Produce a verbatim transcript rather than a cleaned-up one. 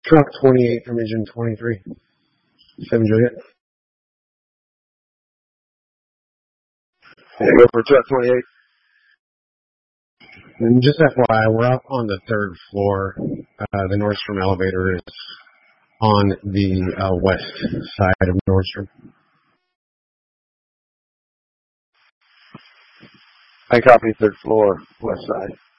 Truck twenty-eight from engine twenty-three. Seven Juliet. Yeah, go for truck twenty-eight. And just F Y I, we're up on the third floor. Uh, the Nordstrom elevator is on the uh, west side of Nordstrom. I copy third floor, west side.